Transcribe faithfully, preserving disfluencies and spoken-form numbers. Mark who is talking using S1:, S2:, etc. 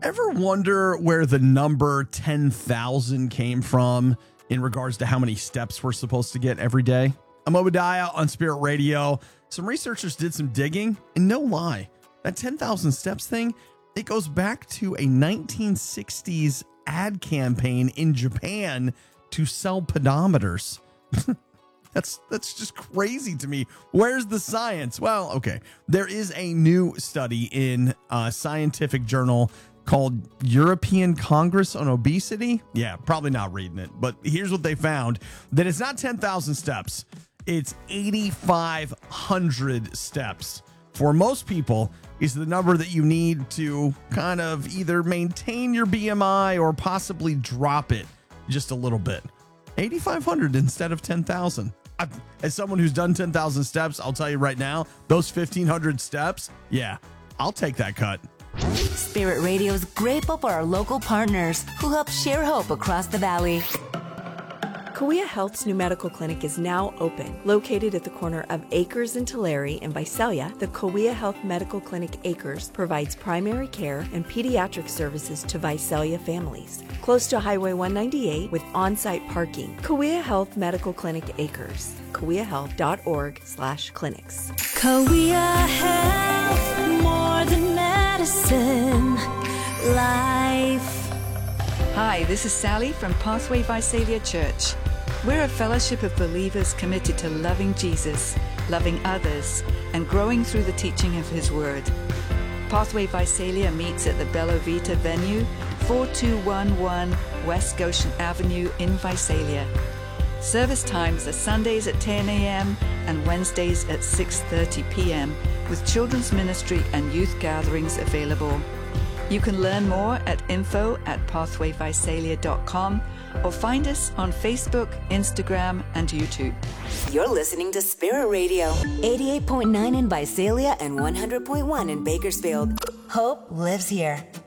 S1: ever wonder where the number ten thousand came from in regards to how many steps we're supposed to get every day? I'm Obadiah on Spirit Radio. Some researchers did some digging, and no lie, that ten thousand steps thing, it goes back to a nineteen sixties ad campaign in Japan to sell pedometers. That's that's just crazy to me. Where's the science? Well, okay. There is a new study in a scientific journal called European Congress on Obesity. Yeah, probably not reading it, but here's what they found. That it's not ten thousand steps. It's eighty-five hundred steps. For most people, is the number that you need to kind of either maintain your B M I or possibly drop it just a little bit. eighty-five hundred instead of ten thousand. As someone who's done ten thousand steps, I'll tell you right now, those fifteen hundred steps, yeah, I'll take that cut.
S2: Spirit Radio is grateful for our local partners who help share hope across the valley.
S3: Kauai Health's new medical clinic is now open. Located at the corner of Acres and Tulare in Visalia, the Kauai Health Medical Clinic Acres provides primary care and pediatric services to Visalia families. Close to Highway one ninety-eight with on-site parking. Kauai Health Medical Clinic Acres. kauai health dot org slash clinics.
S4: Kauai Health, more than medicine, life.
S5: Hi, this is Sally from Pathway Visalia Church. We're a fellowship of believers committed to loving Jesus, loving others, and growing through the teaching of His Word. Pathway Visalia meets at the Bella Vita venue, four two one one West Goshen Avenue in Visalia. Service times are Sundays at ten a.m. and Wednesdays at six thirty p.m. with children's ministry and youth gatherings available. You can learn more at info at pathway visalia dot com or find us on Facebook, Instagram, and YouTube.
S2: You're listening to Spirit Radio, eighty-eight point nine in Visalia and one hundred point one in Bakersfield. Hope lives here.